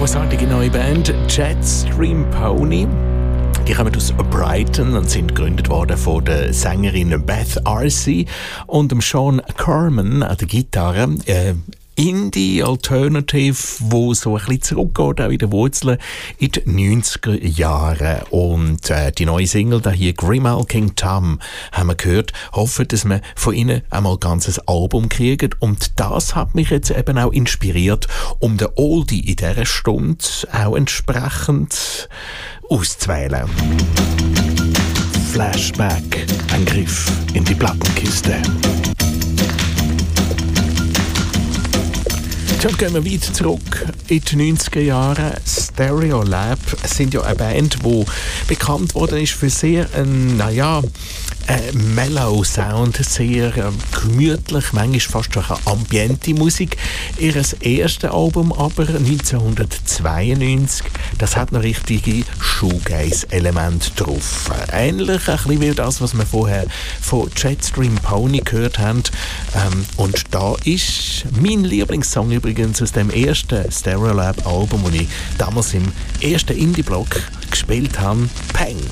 großartige neue Band Jetstream Pony. Die kommen aus Brighton und sind gegründet worden von der Sängerin Beth Arcee und dem Sean Carman an der Gitarre. Indie Alternative, wo so ein bisschen zurückgeht, auch in den Wurzeln in die 90er Jahre. Und die neue Single, da hier Grimal King Tom, haben wir gehört. Hoffen, dass wir von ihnen einmal ein ganzes Album kriegen. Und das hat mich jetzt eben auch inspiriert, um den Oldie in dieser Stunde auch entsprechend auszuwählen. Flashback, ein Griff in die Plattenkiste. Dann gehen wir weit zurück in die 90er Jahre. Stereolab sind ja eine Band, die bekannt worden ist für sehr mellow Sound, sehr gemütlich, manchmal fast schon eine ambiente Musik. Ihr erstes Album aber 1992, das hat noch richtige Shoegaze-Elemente drauf. Ähnlich ein bisschen wie das, was wir vorher von Jetstream Pony gehört haben. Und da ist mein Lieblingssong übrigens aus dem ersten Stereolab-Album, das ich damals im ersten Indie-Block gespielt habe, Peng.